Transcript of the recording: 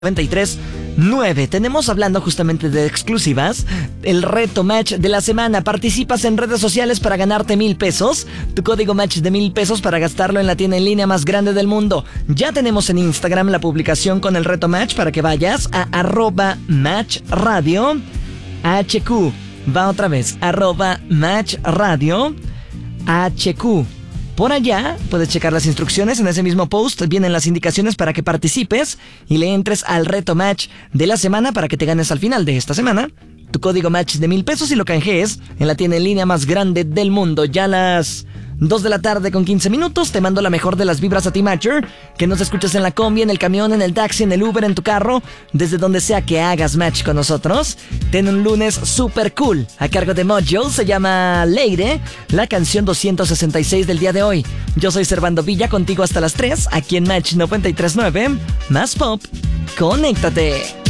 93.9. Tenemos, hablando justamente de exclusivas, el reto match de la semana. Participas en redes sociales para ganarte 1,000 pesos. Tu código match de 1,000 pesos para gastarlo en la tienda en línea más grande del mundo. Ya tenemos en Instagram la publicación con el reto match para que vayas a @matchradio HQ. Va otra vez, @matchradio HQ. Por allá puedes checar las instrucciones. En ese mismo post vienen las indicaciones para que participes y le entres al reto match de la semana para que te ganes al final de esta semana tu código match de 1,000 pesos y lo canjees en la tienda en línea más grande del mundo. Ya a las 2 de la tarde con 15 minutos te mando la mejor de las vibras a ti, Matcher, que nos escuches en la combi, en el camión, en el taxi, en el Uber, en tu carro, desde donde sea que hagas match con nosotros. Ten un lunes super cool a cargo de Mojo. Se llama Leire, la canción 266 del día de hoy. Yo soy Servando Villa, contigo hasta las 3, aquí en Match 93.9. Más pop, conéctate.